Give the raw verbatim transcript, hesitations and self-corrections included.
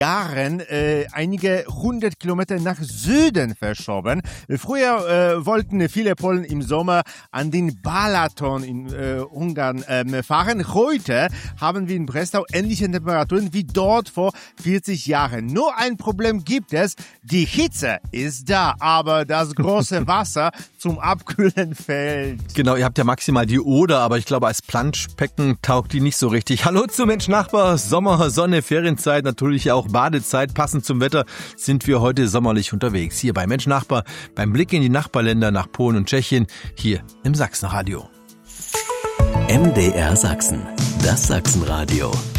Jahren äh, einige hundert Kilometer nach Süden verschoben. Früher äh, wollten viele Polen im Sommer an den Balaton in äh, Ungarn äh, fahren. Heute haben wir in Breslau ähnliche Temperaturen wie dort vor vierzig Jahren. Nur ein Problem gibt es, die Hitze ist da, aber das große Wasser zum Abkühlen fehlt. Genau, ihr habt ja maximal die Oder, aber ich glaube, als Planschbecken taugt die nicht so richtig. Hallo zu Mensch Nachbar, Sommer, Sonne, Ferienzeit, natürlich auch Badezeit. Passend zum Wetter sind wir heute sommerlich unterwegs. Hier bei Mensch Nachbar, beim Blick in die Nachbarländer nach Polen und Tschechien, hier im Sachsenradio. M D R Sachsen, das Sachsenradio.